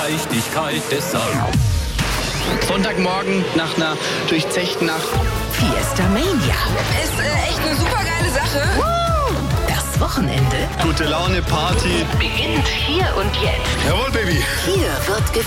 Leichtigkeit des Sound. Sonntagmorgen nach einer durchzechten Nacht. Fiesta Mania. Ist echt eine super geile Sache. Das Wochenende Gute Laune, Party. beginnt hier und jetzt. Jawohl, Baby. Hier wird